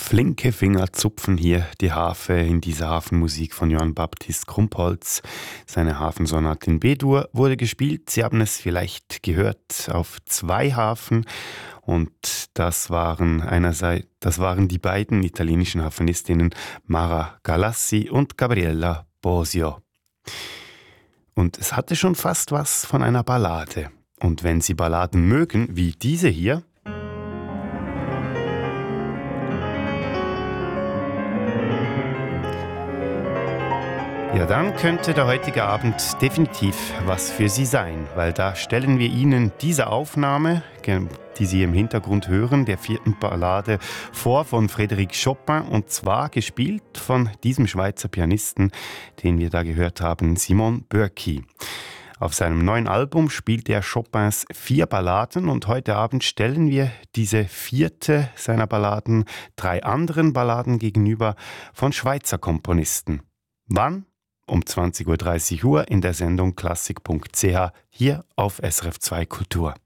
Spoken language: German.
Flinke Finger zupfen hier die Harfe in dieser Hafenmusik von Johann Baptist Krumpholz. Seine Hafensonate in B-Dur wurde gespielt. Sie haben es vielleicht gehört auf zwei Harfen. Und das waren die beiden italienischen Harfenistinnen Mara Galassi und Gabriella Bosio. Und es hatte schon fast was von einer Ballade. Und wenn Sie Balladen mögen, wie diese hier, ja, dann könnte der heutige Abend definitiv was für Sie sein, weil da stellen wir Ihnen diese Aufnahme, die Sie im Hintergrund hören, der vierten Ballade vor von Frédéric Chopin, und zwar gespielt von diesem Schweizer Pianisten, den wir da gehört haben, Simon Bürki. Auf seinem neuen Album spielt er Chopins 4 Balladen und heute Abend stellen wir diese vierte seiner Balladen 3 anderen Balladen gegenüber von Schweizer Komponisten. Wann? Um 20:30 Uhr in der Sendung klassik.ch hier auf SRF 2 Kultur.